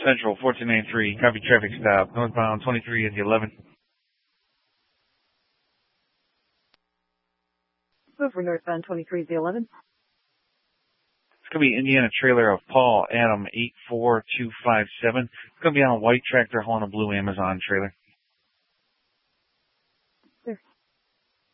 Central 1493, copy traffic stop, northbound 23 at the 11. Over northbound 23 at the 11. It's going to be Indiana trailer of Paul Adam 84257. It's going to be on a white tractor hauling a blue Amazon trailer.